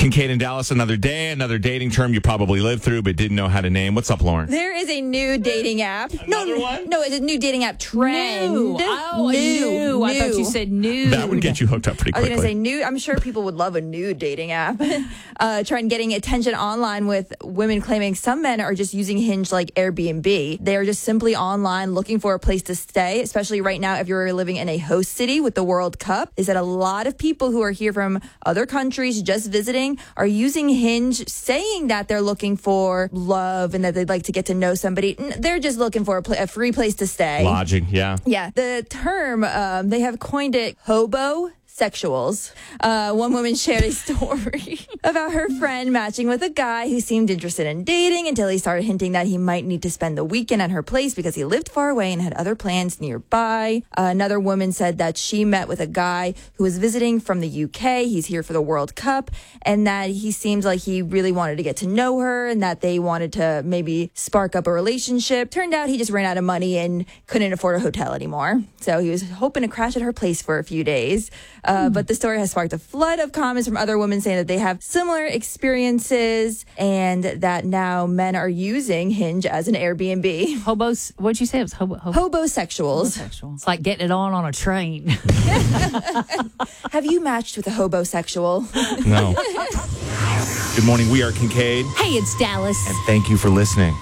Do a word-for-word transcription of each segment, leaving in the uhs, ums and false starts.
Kincaid in Dallas, another day, another dating term you probably lived through but didn't know how to name. What's up, Lauren? There is a new dating app. Another no, one? No, it's a new dating app trend. New. Oh, new. new. I thought New. you said new. That would get you hooked up pretty I was quickly. going to say new. I'm sure people would love a new dating app. uh, trying getting attention online with women claiming some men are just using Hinge like Airbnb. They are just simply online looking for a place to stay, especially right now if you're living in a host city with the World Cup. Is that a lot of people who are here from other countries just visiting are using Hinge, saying that they're looking for love and that they'd like to get to know somebody. They're just looking for a, pl- a free place to stay. Lodging, yeah. Yeah, the term, um, they have coined it hobo sexuals. Uh, one woman shared a story about her friend matching with a guy who seemed interested in dating until he started hinting that he might need to spend the weekend at her place because he lived far away and had other plans nearby. Uh, another woman said that she met with a guy who was visiting from the U K. He's here for the World Cup, and that he seemed like he really wanted to get to know her and that they wanted to maybe spark up a relationship. Turned out he just ran out of money and couldn't afford a hotel anymore. So he was hoping to crash at her place for a few days. Uh, but the story has sparked a flood of comments from other women saying that they have similar experiences and that now men are using Hinge as an Airbnb. Hobos, what'd you say? It was hobo, hobo, Hobosexuals. homosexual. It's like getting it on on a train. Have you matched with a hobosexual? No. Good morning. We are Kincaid, Hey, it's Dallas. and thank you for listening.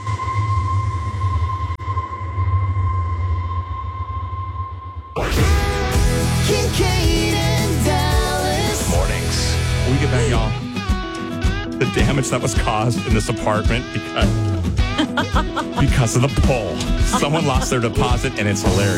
Kincaid and Dallas. Mornings. When we get back, y'all, the damage that was caused in this apartment because, because of the pull. Someone lost their deposit, and it's hilarious.